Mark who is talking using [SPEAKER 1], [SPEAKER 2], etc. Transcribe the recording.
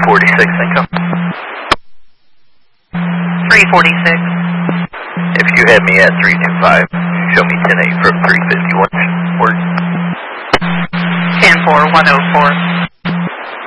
[SPEAKER 1] 346, income.
[SPEAKER 2] 346.
[SPEAKER 1] If you had me at 325, show me 10-8 from 351. Word.
[SPEAKER 2] 10-4, 104.